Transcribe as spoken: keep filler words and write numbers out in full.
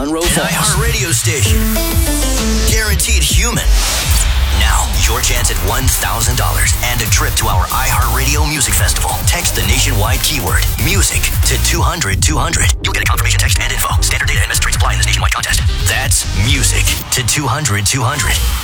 Monroe Falls. An iHeart radio station. Guaranteed human. Now, your chance at one thousand dollars and a trip to our iHeartRadio Music Festival. Text the nationwide keyword, music, to two hundred two hundred. You'll get a confirmation text and info. Standard data and message rates apply in this nationwide contest. That's music to two hundred two hundred.